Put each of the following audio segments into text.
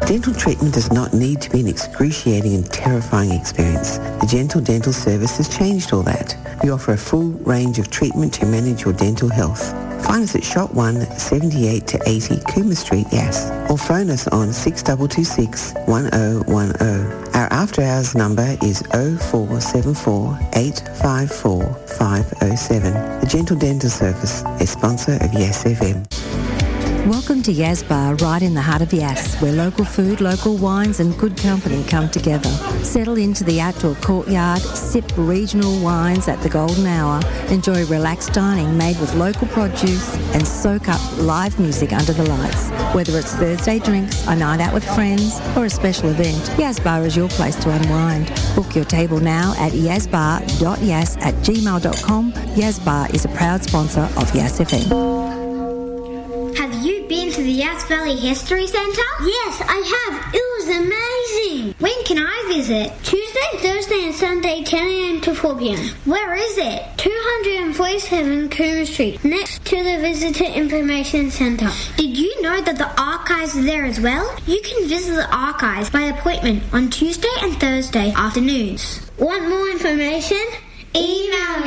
Dental treatment does not need to be an excruciating and terrifying experience. The Gentle Dental Service has changed all that. We offer a full range of treatment to manage your dental health. Find us at Shop 1, 78 to 80 Cooma Street, Yass, or phone us on 6226 1010. Our after hours number is 0474 854 507. The Gentle Dental Service, a sponsor of Yass FM. Welcome to Yas Bar, right in the heart of Yass, where local food, local wines and good company come together. Settle into the outdoor courtyard, sip regional wines at the golden hour, enjoy relaxed dining made with local produce and soak up live music under the lights. Whether it's Thursday drinks, a night out with friends or a special event, Yas Bar is your place to unwind. Book your table now at yazbar.yas@gmail.com. Yas Bar is a proud sponsor of Yass FM. Have you been to the Yass Valley History Centre? Yes, I have. It was amazing. When can I visit? Tuesday, Thursday and Sunday, 10 a.m. to 4 p.m. Where is it? 247 Cooma Street, next to the Visitor Information Centre. Did you know that the archives are there as well? You can visit the archives by appointment on Tuesday and Thursday afternoons. Want more information? Email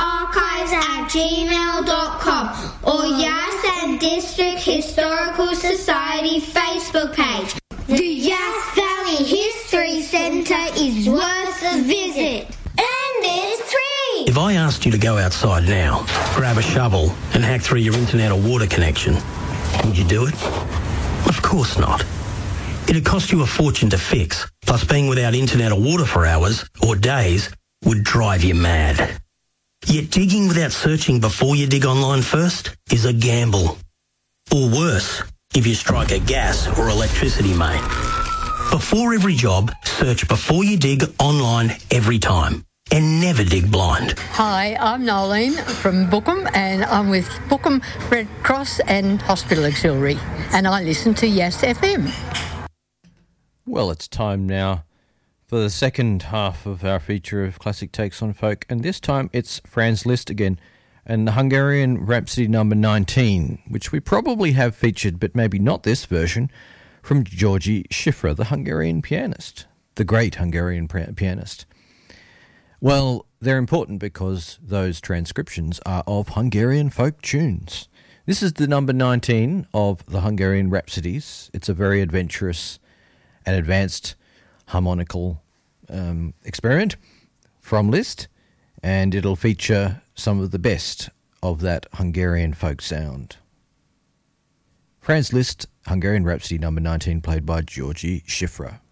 yassarchives@gmail.com or Yass and District Historical Society Facebook page. The Yass Valley History Centre is worth a visit. And it's free! If I asked you to go outside now, grab a shovel and hack through your internet or water connection, would you do it? Of course not. It'd cost you a fortune to fix, plus being without internet or water for hours or days would drive you mad. Yet digging without searching before you dig online first is a gamble. Or worse, if you strike a gas or electricity main. Before every job, search before you dig online every time. And never dig blind. Hi, I'm Nolene from Bookham and I'm with Bookham Red Cross and Hospital Auxiliary and I listen to Yass FM. Well, it's time now for the second half of our feature of Classic Takes on Folk, and this time it's Franz Liszt again and the Hungarian Rhapsody number 19, which we probably have featured, but maybe not this version, from György Cifra, the Hungarian pianist, the great Hungarian pianist. Well, they're important because those transcriptions are of Hungarian folk tunes. This is the number 19 of the Hungarian Rhapsodies. It's a very adventurous and advanced harmonical experiment from Liszt, and it'll feature some of the best of that Hungarian folk sound. Franz Liszt, Hungarian Rhapsody number 19, played by György Cifra.